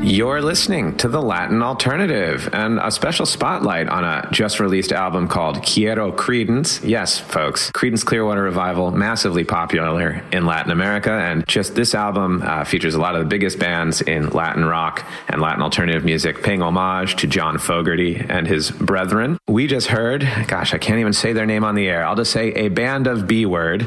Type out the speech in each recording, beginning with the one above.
You're listening to The Latin Alternative and a special spotlight on a just-released album called Quiero Creedence. Yes, folks, Creedence Clearwater Revival, massively popular in Latin America, and just this album features a lot of the biggest bands in Latin rock and Latin alternative music, paying homage to John Fogerty and his brethren. We just heard, gosh, I can't even say their name on the air. I'll just say A Band of B-Word.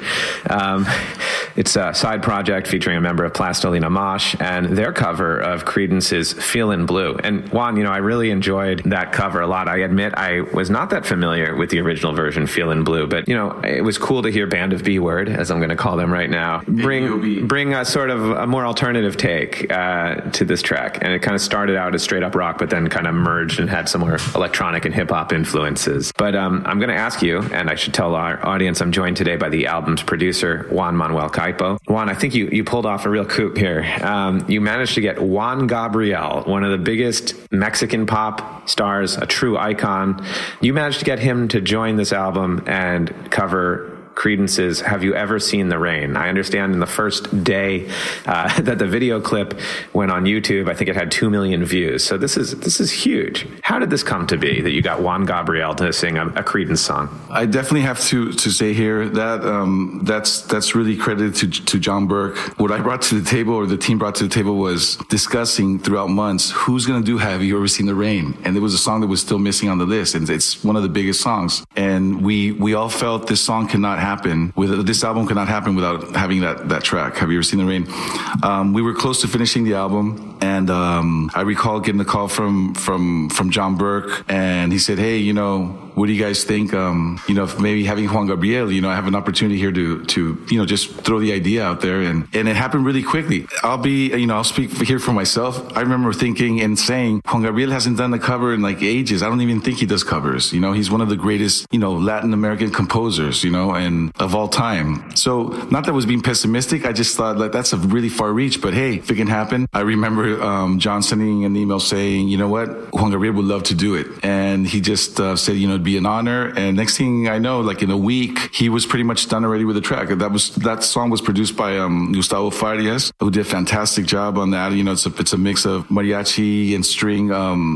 It's a side project featuring a member of Plastilina Mosh and their cover of Creedence's Feelin' Blue. And Juan, I really enjoyed that cover a lot. I admit I was not that familiar with the original version, Feelin' Blue, but, it was cool to hear Band of B-Word, as I'm going to call them right now, bring a sort of a more alternative take to this track. And it kind of started out as straight up rock, but then kind of merged and had some more electronic and hip hop influences. But I'm going to ask you, and I should tell our audience, I'm joined today by the album's producer, Juan Manuel Caipo. Juan, I think you pulled off a real coup here. You managed to get Juan Gabriel, one of the biggest Mexican pop stars, a true icon. You managed to get him to join this album and cover Creedence's Have You Ever Seen the Rain? I understand in the first day that the video clip went on YouTube, I think it had 2 million views. So this is huge. How did this come to be that you got Juan Gabriel to sing a Creedence song? I definitely have to say here that that's really credited to John Burke. What I brought to the table, or the team brought to the table, was discussing throughout months who's going to do Have You Ever Seen the Rain? And it was a song that was still missing on the list, and it's one of the biggest songs. And we all felt this song cannot happen this album could not happen without having that track. Have You Ever Seen the Rain? We were close to finishing the album, and I recall getting a call from John Burke, and he said, "Hey, what do you guys think? If maybe having Juan Gabriel, I have an opportunity here to just throw the idea out there." And it happened really quickly. I'll speak here for myself. I remember thinking and saying, Juan Gabriel hasn't done a cover in like ages. I don't even think he does covers. He's one of the greatest, Latin American composers, and of all time. So not that I was being pessimistic. I just thought that's a really far reach, but hey, if it can happen. I remember John sending an email saying, you know what, Juan Gabriel would love to do it. And he just said, it'd be an honor. And next thing I know, like in a week, he was pretty much done already with the track. That song was produced by Gustavo Farias, who did a fantastic job on that. It's a mix of mariachi and string,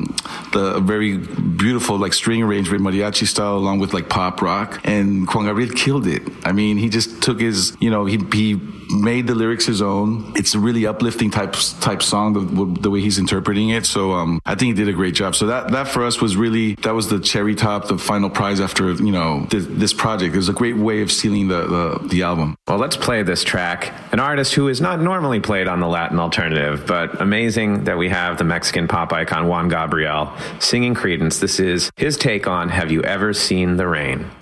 the very beautiful like string arrangement, mariachi style, along with like pop rock. And Juan Gabriel killed it. I mean, he just took his, he made the lyrics his own. It's a really uplifting type song, the way he's interpreting it. So I think he did a great job. So that for us was that was the cherry top, the final prize after this project. It was a great way of sealing the album. Well, let's play this track. An artist who is not normally played on the Latin Alternative, but amazing that we have the Mexican pop icon Juan Gabriel singing Creedence. This is his take on Have You Ever Seen the Rain?